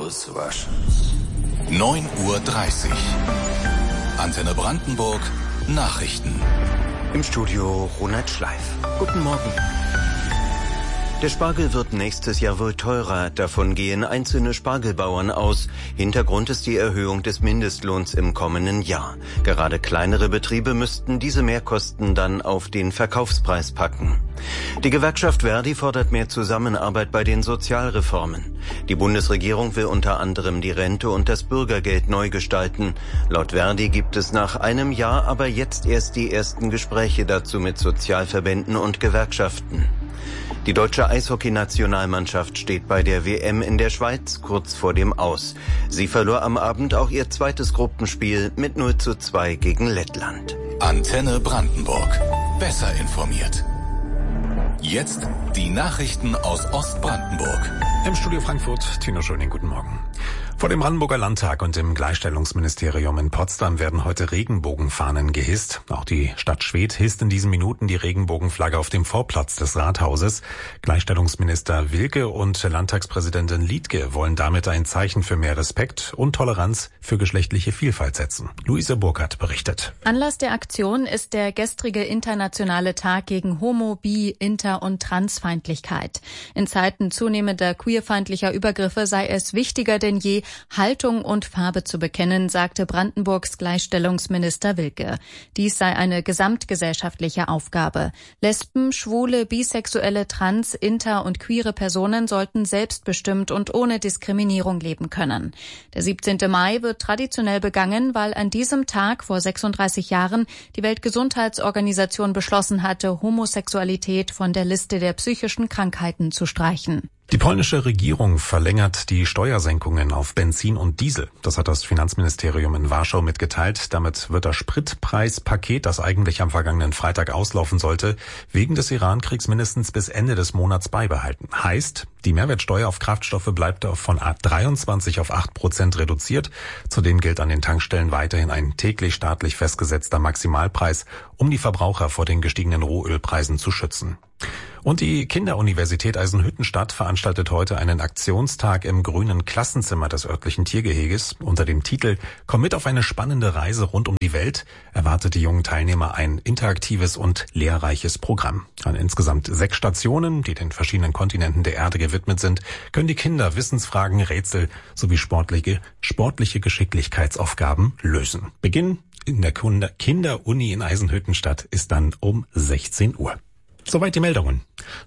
Auswaschens. 9:30 Uhr. Antenne Brandenburg. Nachrichten. Im Studio Ronald Schleif. Guten Morgen. Der Spargel wird nächstes Jahr wohl teurer. Davon gehen einzelne Spargelbauern aus. Hintergrund ist die Erhöhung des Mindestlohns im kommenden Jahr. Gerade kleinere Betriebe müssten diese Mehrkosten dann auf den Verkaufspreis packen. Die Gewerkschaft Verdi fordert mehr Zusammenarbeit bei den Sozialreformen. Die Bundesregierung will unter anderem die Rente und das Bürgergeld neu gestalten. Laut Verdi gibt es nach einem Jahr aber jetzt erst die ersten Gespräche dazu mit Sozialverbänden und Gewerkschaften. Die deutsche Eishockey-Nationalmannschaft steht bei der WM in der Schweiz kurz vor dem Aus. Sie verlor am Abend auch ihr zweites Gruppenspiel mit 0:2 gegen Lettland. Antenne Brandenburg. Besser informiert. Jetzt die Nachrichten aus Ostbrandenburg. Im Studio Frankfurt, Tino Schöning, guten Morgen. Vor dem Brandenburger Landtag und im Gleichstellungsministerium in Potsdam werden heute Regenbogenfahnen gehisst. Auch die Stadt Schwedt hisst in diesen Minuten die Regenbogenflagge auf dem Vorplatz des Rathauses. Gleichstellungsminister Wilke und Landtagspräsidentin Liedtke wollen damit ein Zeichen für mehr Respekt und Toleranz für geschlechtliche Vielfalt setzen. Luise Burkhardt berichtet. Anlass der Aktion ist der gestrige internationale Tag gegen Homo-, Bi-, Inter- und Transfeindlichkeit. In Zeiten zunehmender queerfeindlicher Übergriffe sei es wichtiger denn je, Haltung und Farbe zu bekennen, sagte Brandenburgs Gleichstellungsminister Wilke. Dies sei eine gesamtgesellschaftliche Aufgabe. Lesben, Schwule, Bisexuelle, Trans-, Inter- und queere Personen sollten selbstbestimmt und ohne Diskriminierung leben können. Der 17. Mai wird traditionell begangen, weil an diesem Tag vor 36 Jahren die Weltgesundheitsorganisation beschlossen hatte, Homosexualität von der Liste der psychischen Krankheiten zu streichen. Die polnische Regierung verlängert die Steuersenkungen auf Benzin und Diesel. Das hat das Finanzministerium in Warschau mitgeteilt. Damit wird das Spritpreispaket, das eigentlich am vergangenen Freitag auslaufen sollte, wegen des Iran-Kriegs mindestens bis Ende des Monats beibehalten. Heißt, die Mehrwertsteuer auf Kraftstoffe bleibt von 23 auf 8% reduziert. Zudem gilt an den Tankstellen weiterhin ein täglich staatlich festgesetzter Maximalpreis, um die Verbraucher vor den gestiegenen Rohölpreisen zu schützen. Und die Kinderuniversität Eisenhüttenstadt veranstaltet heute einen Aktionstag im grünen Klassenzimmer des örtlichen Tiergeheges. Unter dem Titel „Komm mit auf eine spannende Reise rund um die Welt" erwartet die jungen Teilnehmer ein interaktives und lehrreiches Programm. An insgesamt 6 Stationen, die den verschiedenen Kontinenten der Erde gewidmet sind, können die Kinder Wissensfragen, Rätsel sowie sportliche Geschicklichkeitsaufgaben lösen. Beginn in der Kinderuni in Eisenhüttenstadt ist dann um 16 Uhr. Soweit die Meldungen.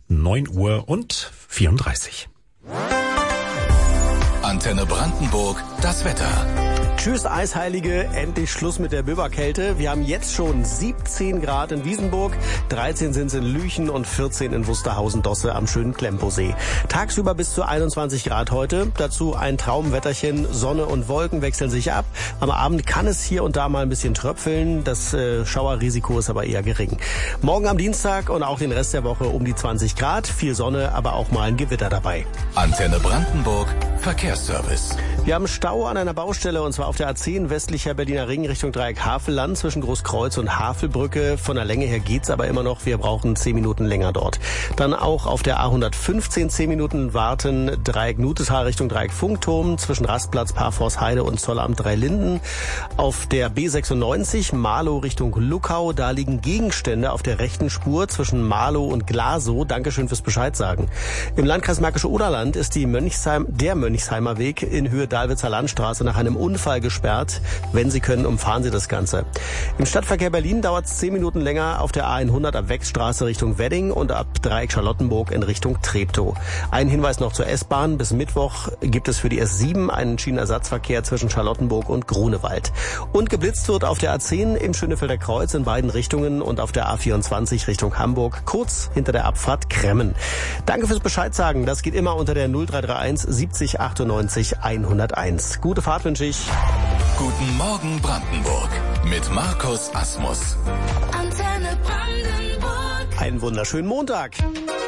9:34 Uhr. Antenne Brandenburg, das Wetter. Tschüss Eisheilige, endlich Schluss mit der Biberkälte. Wir haben jetzt schon 17 Grad in Wiesenburg, 13 sind es in Lüchen und 14 in Wusterhausen-Dosse am schönen Klemposee. Tagsüber bis zu 21 Grad heute, dazu ein Traumwetterchen, Sonne und Wolken wechseln sich ab. Am Abend kann es hier und da mal ein bisschen tröpfeln, das Schauerrisiko ist aber eher gering. Morgen am Dienstag und auch den Rest der Woche um die 20 Grad, viel Sonne, aber auch mal ein Gewitter dabei. Antenne Brandenburg, Verkehrsservice. Wir haben Stau an einer Baustelle und zwar auf der A10 westlicher Berliner Ring Richtung Dreieck Havelland zwischen Großkreuz und Havelbrücke. Von der Länge her geht's aber immer noch. Wir brauchen 10 Minuten länger dort. Dann auch auf der A115 10 Minuten warten. Dreieck Nuteshaar Richtung Dreieck Funkturm zwischen Rastplatz Parforshheide und Zollamt Dreilinden. Auf der B96 Marlow Richtung Luckau. Da liegen Gegenstände auf der rechten Spur zwischen Marlow und Glasow. Dankeschön fürs Bescheid sagen. Im Landkreis Märkische Oderland ist der Mönchsheimer Weg in Höhe Dalwitzer Landstraße nach einem Unfall gesperrt. Wenn Sie können, umfahren Sie das Ganze. Im Stadtverkehr Berlin dauert es 10 Minuten länger auf der A100 ab Wechstraße Richtung Wedding und ab Dreieck Charlottenburg in Richtung Treptow. Ein Hinweis noch zur S-Bahn. Bis Mittwoch gibt es für die S7 einen Schienenersatzverkehr zwischen Charlottenburg und Grunewald. Und geblitzt wird auf der A10 im Schönefelder Kreuz in beiden Richtungen und auf der A24 Richtung Hamburg, kurz hinter der Abfahrt Kremmen. Danke fürs Bescheid sagen. Das geht immer unter der 0331 70 98 101. Gute Fahrt wünsche ich. Guten Morgen Brandenburg mit Markus Asmus. Antenne Brandenburg. Einen wunderschönen Montag.